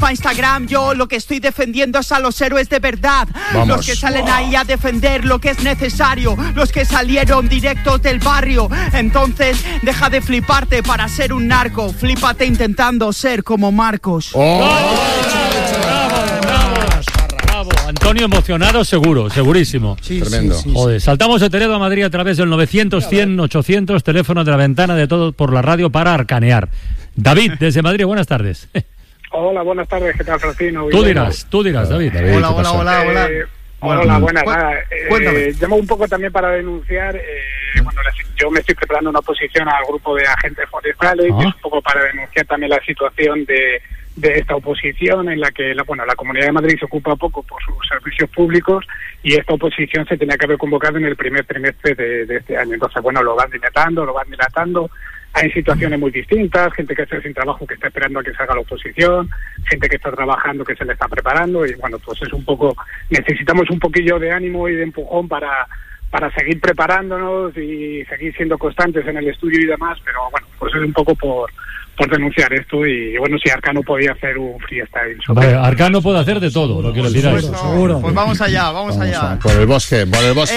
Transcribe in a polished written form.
pa' Instagram. Yo lo que estoy defendiendo es a los héroes de verdad. Vamos. Los que salen ahí a defender lo que es necesario. Los que salieron directos del barrio. Entonces, deja de fliparte para ser un narco. Flípate intentando ser como Marcos. Bravo. Antonio emocionado, segurísimo. Sí, tremendo. Sí. Joder, saltamos de Toledo a Madrid a través del 900-100-800, teléfono de la ventana de todo por la radio para arcanear. David, desde Madrid, buenas tardes. Hola, buenas tardes, ¿qué tal, Francino? Tú dirás, David. Hola. Hola, buenas. Cuéntame. Llamo un poco también para denunciar, yo me estoy preparando una oposición al grupo de agentes forestales, y es un poco para denunciar también la situación de esta oposición en la que la Comunidad de Madrid se ocupa poco por sus servicios públicos y esta oposición se tenía que haber convocado en el primer trimestre de este año. Entonces, lo van dilatando. Hay situaciones muy distintas, gente que está sin trabajo que está esperando a que salga la oposición, gente que está trabajando que se le está preparando y pues es un poco, necesitamos un poquillo de ánimo y de empujón para seguir preparándonos y seguir siendo constantes en el estudio y demás, pero pues es un poco por denunciar esto y si Arcano podía hacer un freestyle. Vale, Arcano puede hacer de todo, lo que le pidáis. Seguro. Pues vamos allá. Por el bosque, vamos.